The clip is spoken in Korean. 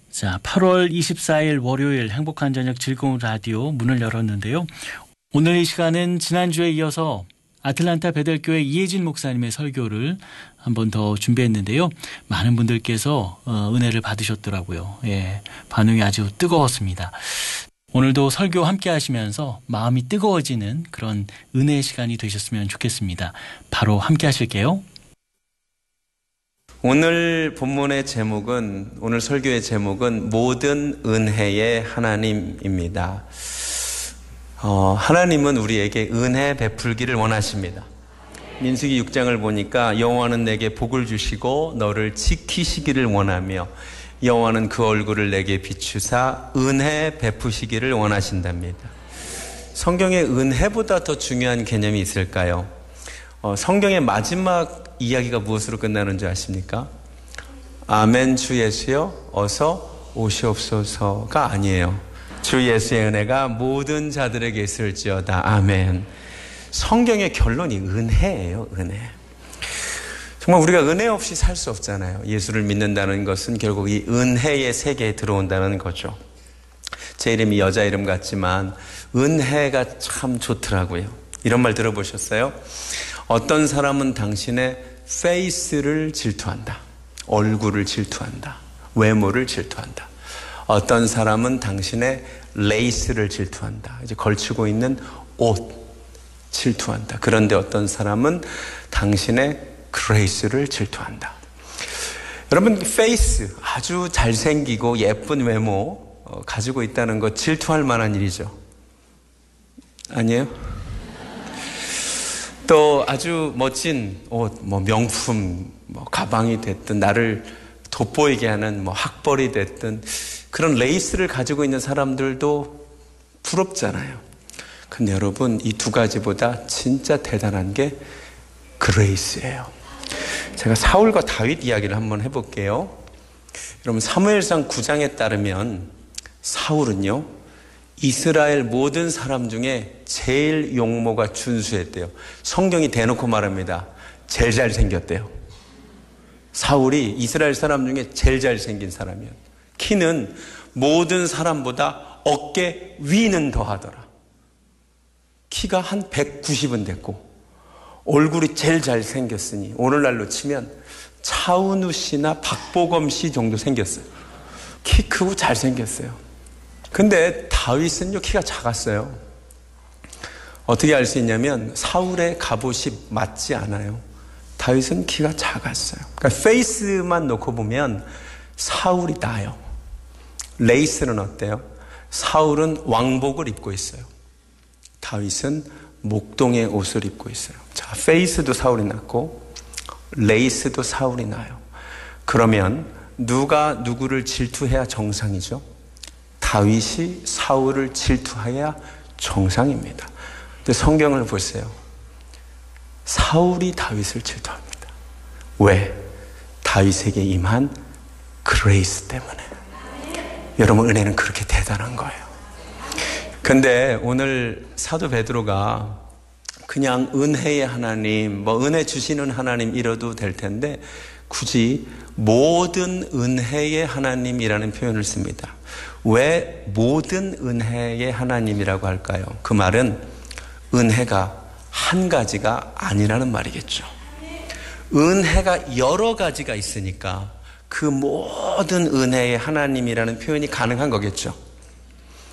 자, 8월 24일 월요일 행복한 저녁 즐거운 라디오 문을 열었는데요. 오늘 이 시간은 지난주에 이어서 아틀란타 베델교회 이혜진 목사님의 설교를 한 번 더 준비했는데요. 많은 분들께서 은혜를 받으셨더라고요. 예, 반응이 아주 뜨거웠습니다. 오늘도 설교 함께 하시면서 마음이 뜨거워지는 그런 은혜의 시간이 되셨으면 좋겠습니다. 바로 함께 하실게요. 오늘 본문의 제목은, 오늘 설교의 제목은 모든 은혜의 하나님입니다. 하나님은 우리에게 은혜 베풀기를 원하십니다. 민수기 6장을 보니까 여호와는 내게 복을 주시고 너를 지키시기를 원하며 여호와는 그 얼굴을 내게 비추사 은혜 베푸시기를 원하신답니다. 성경에 은혜보다 더 중요한 개념이 있을까요? 성경의 마지막 이야기가 무엇으로 끝나는 줄 아십니까? 아멘 주 예수여 어서 오시옵소서가 아니에요. 주 예수의 은혜가 모든 자들에게 있을지어다. 아멘. 성경의 결론이 은혜예요. 은혜. 정말 우리가 은혜 없이 살 수 없잖아요. 예수를 믿는다는 것은 결국 이 은혜의 세계에 들어온다는 거죠. 제 이름이 여자 이름 같지만 은혜가 참 좋더라고요. 이런 말 들어보셨어요? 어떤 사람은 당신의 페이스를 질투한다. 얼굴을 질투한다. 외모를 질투한다. 어떤 사람은 당신의 레이스를 질투한다. 이제 걸치고 있는 옷 질투한다. 그런데 어떤 사람은 당신의 그레이스를 질투한다. 여러분, 페이스, 아주 잘생기고 예쁜 외모 가지고 있다는 것 질투할 만한 일이죠. 아니에요? 또 아주 멋진 옷, 명품, 가방이 됐든 나를 돋보이게 하는 학벌이 됐든 그런 레이스를 가지고 있는 사람들도 부럽잖아요. 근데 여러분, 이 두 가지보다 진짜 대단한 게 그레이스예요. 제가 사울과 다윗 이야기를 한번 해볼게요. 여러분, 사무엘상 9장에 따르면 사울은요, 이스라엘 모든 사람 중에 제일 용모가 준수했대요. 성경이 대놓고 말합니다. 제일 잘생겼대요. 사울이 이스라엘 사람 중에 제일 잘생긴 사람이에요. 키는 모든 사람보다 어깨 위는 더하더라. 키가 한 190은 됐고 얼굴이 제일 잘생겼으니 오늘날로 치면 차은우 씨나 박보검 씨 정도 생겼어요. 키 크고 잘생겼어요. 근데 다윗은요, 키가 작았어요. 어떻게 알 수 있냐면 사울의 갑옷이 맞지 않아요. 다윗은 키가 작았어요. 그러니까 페이스만 놓고 보면 사울이 나아요. 레이스는 어때요? 사울은 왕복을 입고 있어요. 다윗은 목동의 옷을 입고 있어요. 자, 페이스도 사울이 낫고 레이스도 사울이 나요. 그러면 누가 누구를 질투해야 정상이죠? 다윗이 사울을 질투해야 정상입니다. 근데 성경을 보세요. 사울이 다윗을 질투합니다. 왜? 다윗에게 임한 그레이스 때문에. 여러분, 은혜는 그렇게 대단한 거예요. 근데 오늘 사도 베드로가 그냥 은혜의 하나님, 은혜 주시는 하나님 이러도 될 텐데 굳이 모든 은혜의 하나님이라는 표현을 씁니다. 왜 모든 은혜의 하나님이라고 할까요? 그 말은 은혜가 한 가지가 아니라는 말이겠죠. 은혜가 여러 가지가 있으니까 그 모든 은혜의 하나님이라는 표현이 가능한 거겠죠.